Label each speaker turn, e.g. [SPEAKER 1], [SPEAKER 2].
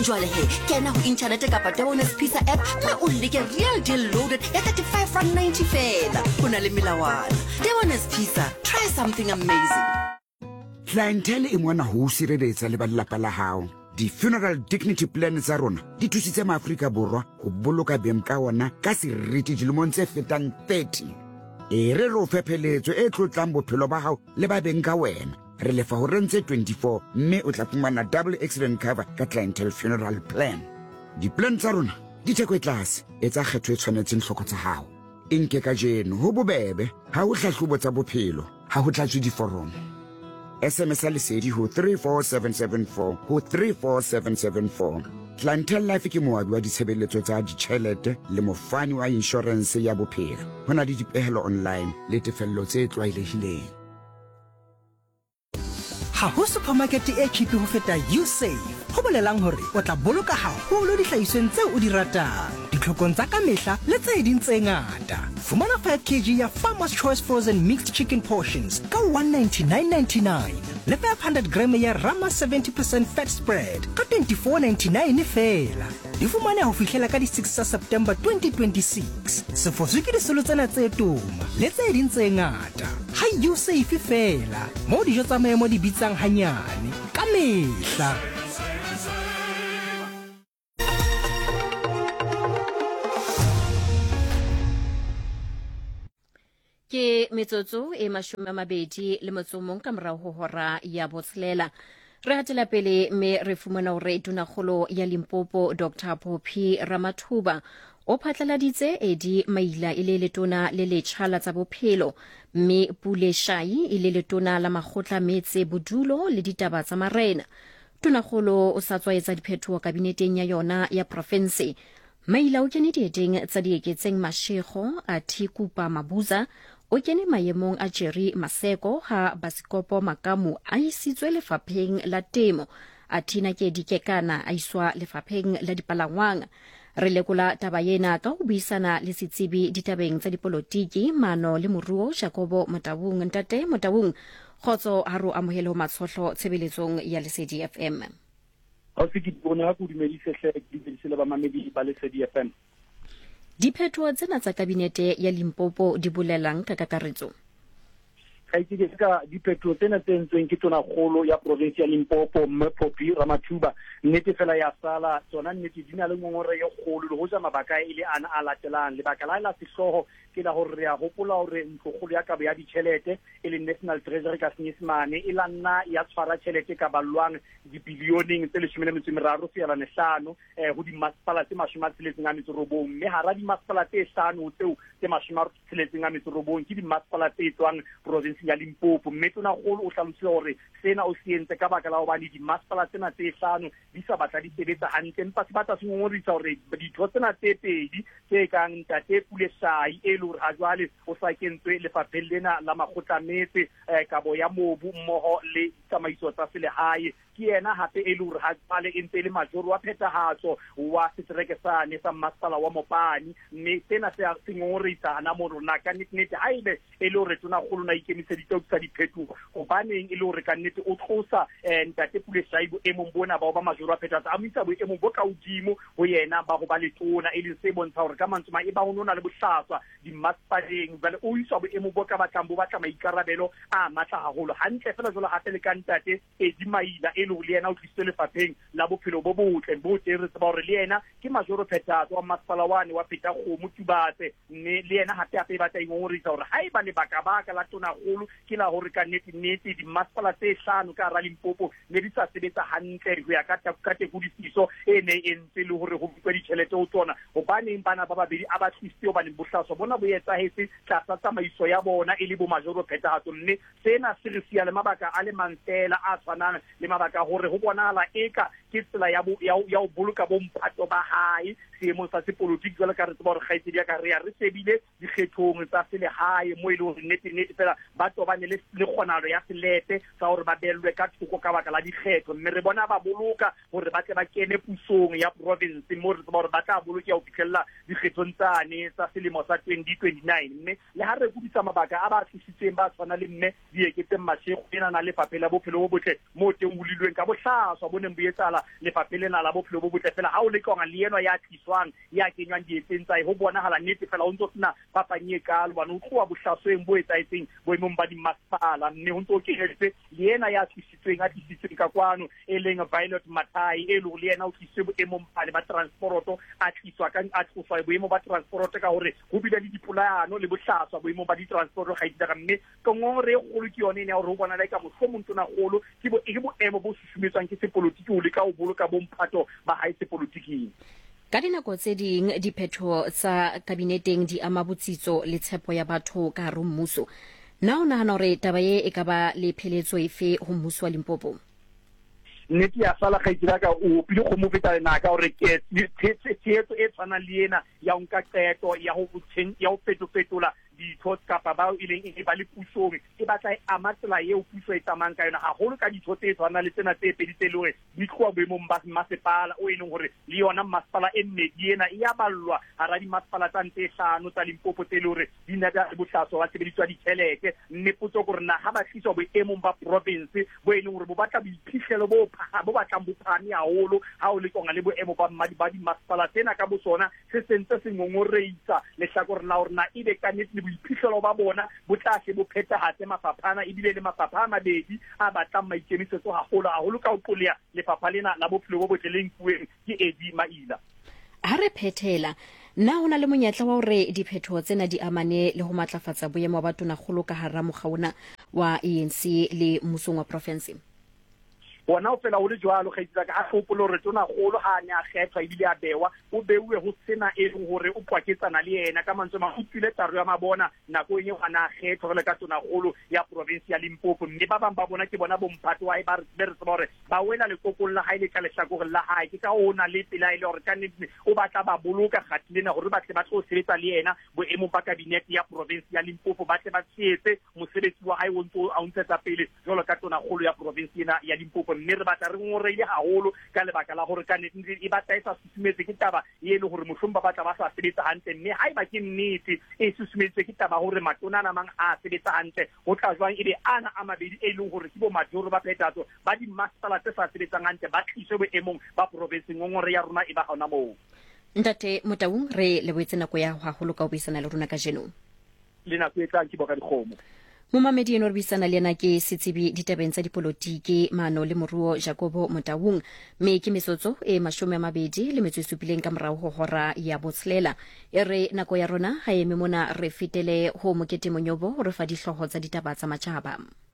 [SPEAKER 1] Jwale he, kena ho internet kapa Debonairs Pizza app na o leke real deal loaded ya 35.90 fela. Kuna le melawana. Debonairs Pizza, try something amazing.
[SPEAKER 2] Clientele e mona ho sireletsa le ba lelapa la hao. Di funeral dignity plan tsa rona di thusitse maAfrika Borwa ho boloka beng ka ona ka seriti dilemong tse fetang 30. Re re o fepheletso e tlotlang bophelo ba hao le ba beng ka wena. Re lefa ho rentse 24 mme o tla fumana double accident cover ka clientele funeral plan. Di plan tsa rona di theko e tlase, etsa kgetho e tshwanetseng hloko tsa hao. Inke ka jeno ho bobebe, ha ho hlahlobo tsa bophelo, ha ho tlatswe diforomo. SMS lesedi ho 34774 ho 34774. Clientele Life ke moabi wa ditshebeletso tsa ditjhelete le mofani wa insurance ya bophelo. Hona le dipehelo online le tefello tse tlwaelehileng.
[SPEAKER 3] Ha ho supermarket e cheap ho feta YouSave. Ho bolelang hore o tla boloka haholo dihlahisweng tseo o di ratang. Ditlhokong tsa ka mehla le tse ding tse ngata. Fumana 5 kg ya Farmer's Choice frozen mixed chicken portions ka 199.99. Le 500 gram ya Rama 70% fat spread ka 24.99 fela. Di fumane ho fihlela ka di 6 tsa September 2026. Sefosu ke disolo tsena tse toma le tse ding tse ngata. Ha YouSave fela. Mo dijo tsa maemo di bitsang hanyane ka mehla.
[SPEAKER 4] Ke metsotso e 20 le motsomong ka morao ho hora ya botshelela. Re hatela pele me re fumana hore tunakgolo ya Limpopo Dr. Phophi Ramathuba o phatlaladitse edi maila ile letona le letjhala tsa bophelo mme Pule Shai ile letona la makgotla metse bodulo le ditaba tsa marena. Tunakgolo o sa tswaetsa diphetho kabineteng ya yona ya province. Maila o kene dieteng tsa dieketseng Mashego a Thikupa Mabuza o kene maemong a Jerry Maseko ha Basikopo Makamu a isitswe lefapheng la temo a Thina ke dikekana a iswa lefapheng la dipalangwang. Re lekola taba yena ka ho buisana le setsebi ditabeng tsa dipolotiki Mano le Moruo Jacobo Motabung. Ntate Motabung, khotso ha ro amohele ho matshohlo tshebeletsong ya Lesedi FM.
[SPEAKER 5] Ha se ke bona go dumedise hle ke le ba mamedi ba Lesedi FM.
[SPEAKER 4] Diphetho tsena tsa kabinete ya Limpopo di bolelang ka kakaretso.
[SPEAKER 5] Ga itse ka diphetho tsena tse ntsweng ke tsona kgolo ya province ya Limpopo mme Phophi Ramathuba nnete fela ya sala tsona nnete di na le ngongore e kgolo le ho ja mabaka ile ana a latelang lebaka la sehloho ke la hore ya hopola hore ntlokgolo ya kabo ya ditjhelete e le National Treasury ka Senyesemane e la nna ya tshwara tjhelete ka balwang dibilioneng tse 13.5 ho di masipala tse 69 mme hara di masipala tse 5 tseo tse 69 ke di masipala tse tswang province ya Limpopo mme tona kgolo o hlalositse hore sena o se entse ka baka la hobane di masipala tsena tse 5 di sa batla di sebetsa hantle empa se batla se ngongorisa hore ditho tsena tse pedi tse kang Ntate Pule Shai e le hore ha jwale o sa kentswe lefapheng lena la makgotla metse kabo ya mobu mmoho le tsamaiso tsa selehae ke yena hape e le hore ha jwale e ntse le majoro wa phethahatso wa setereke sane sa masipala wa Mopani mme sena se a ngongorisa hana mo rona ka nnete ha ile e le hore tona kgolo na ikemiseditse tsa diphetho hobaneng e le hore ka nnete o tlosa Ntate Pule Shai bo emong bona ba majoro wa phethahatso a mitsa bo emong bo ka udimo ho yena ba go ba le tona e le se bontsha hore ka mantswe e ba ho nona le bohlaswa di masipaleng bale o iswa bo emong bo ka batlang bo batla maikarabelo a matla haholo hantle fela jolo hape le ka Ntate di maila e le yena o tlisitse lefapheng la bophelo bo botle bo tere se ba hore le yena ke majoro phethahatso wa masipala wane wa pheta kgomo Tubatse mme le yena hape ba tla ingorisa hore ha e ba le baka la tona golo ke la hore ka nnete di masipala tse 5 ka ra Limpopo ne di sa sebetsa hantle ho ya ka tekudisiso e ne e ntse le hore ho bitswa ditjhelete ho tsona hobaneng bana ba babedi a ba tlisitse hobane bohlaswa bona bo etsahetse tlasa tsamaiso ya bona e le bo majoro phethahatso mme sena se re sia le mabaka a le mantela a tshwanang le mabaka hore ho bonahala eka ke tsela ya ho boloka bomphato ba hae seemo sa sepolotiki jwale ka re tseba hore kgaitsedi ya ka re ya re sebile dikgethong tsa selehae mo e le hore nnete fela ba tobane le kgonalo ya selete sa hore ba bellwe ka thoko ka baka la dikgetho mme re bona ba boloka hore ba tle ba kene pusong ya province mo re tseba hore ba tla boloka ho fihlella dikgethong tsane tsa selemo sa 2029 mme le ha re kudisa mabaka a ba tlisitseng ba tshwana le mme di eketseng Mashego ena na le fapela bophelo bo botle mo teng ho utlwilweng ka bohlaswa bo neng bo etsala lefapheng lena la bophelo bo botle fela ha o le kanga le enwa ya tliswang ya kenywang dietseng tsa ho bonahala nnete fela o ntso sena papang e kalo bana o tloa bohlasweng bo etsaetseng boemong ba dimasepala mme ho ntso kenetse le ena ya tlisitsweng ka kwano e leng Violet Mathai e le ena o tlisitswe boemong pale ba transporto a tliswa ka a tlosa boemo ba transporto ka hore ho bile le dipolano le bohlaswa boemo ba ditransporto ga itse mme kongore e kgolo ke yone ya hore ho bona le ka mohlomong tona kgolo ke boemo bo susumetswang ke sepolotiki o le ka o boloka bomphato ba hae sepolotiking.
[SPEAKER 4] Ka dinako tse ding diphetho tsa kabineteng di ama botsitso le tshepo ya batho ka hare ho mmuso. Na o nahana hore taba e ka ba le pheletso efe ho mmuso wa Limpopo?
[SPEAKER 5] Nnete ya sala ga itira ka o pile go mo feta na ka hore ke tshetso e tshwana le ena ya nka qeto ya ho fetola ditho kapa bao e leng e ba le pusong e batla e amatsela eo puso e tsamang ka yona haholo ka ditho tse tshwana le tsena tse pedi tse lore di tloa boemong ba masepala o e leng hore le yona masepala e mmedi ena e a ballwa hara di masepala tsa nte hlano tsa Limpopo tse lore di na da bohlaswa ba sebediswa ditjhelete mme potso gore na ha ba tliswa boemong ba province bo e leng hore bo batla boiphihlelo bo batlang bophani haholo ha o le konga le boemo ba mmadi ba di masepala tsena ka bosona se sentse se ngongoreitsa le hlakore la hore na e be ka nnete boiphihlelo ba bona bo tlahle bo phethahatse mafaphana ebile le mafapha a mabedi a batlang maikemisetso haholo ka ho qoleha lefapha lena la bophelo bo botle le nkuweng ke Eddie Maila.
[SPEAKER 4] Ha re phethela na hona le monyetla wa hore diphetho tsena di amane le ho matlafatsa boemo ba tonakgolo ka hara mokgaona wa ANC le mmusong wa province?
[SPEAKER 5] Bona o fela o le jwalo ga itse ka a gopolo re tsona golo ha ne a kgethwa ibile a bewa o beuwe ho sena e leng hore o kwaketsana le yena ka mantswe ma utlwile taro ya mabona nako e ana a kgethwa le ka tsona golo ya province ya Limpopo mme ba bang ba bona ke bona bomphato wa e ba re tseba hore ba wela le kokolla ha ile ka le hlakore la hae ke ka ona le pela ile hore ka nnete o batla ba boloka kgatlena hore ba tle ba tlo sebetsa le yena boemo ba cabinet ya province ya Limpopo ba tle ba tsetse mosebetsi wa hae o ntso a untsetsa pele jolo ka tsona golo ya province ya Limpopo mme re batla re ngoreile haholo ka lebaka la hore ka nnete e batla e sa susumetse ke taba e le hore mohlomong ba batla ba sa sebetsa hantle mme ha e ba ke nnete e susumetse ke taba hore matona na mang a sebetsa hantle ho tla jwang ebe ana a mabedi e leng hore ke bo majoro ba phethatso ba di masepala tse sa sebetsang hantle ba tliswe boemong ba province ngongore ya rona e ba gona moo.
[SPEAKER 4] Ntate Motaung re lebetse nako ya haholo ka ho buisana le rona ka jeno.
[SPEAKER 5] Le nako e tlang ke boka dikgomo.
[SPEAKER 4] Momamedi eno re buisana le yena ke setsebi ditabeng tsa dipolotiki Mano le Moruo Jacobo Motaung mme ke metsotso e 27 ka morao ho hora ya botshelela e re nako ya rona ha eme mona re fetele ho Mokete Monyobo re fa dihloho tsa ditaba tsa matjhaba.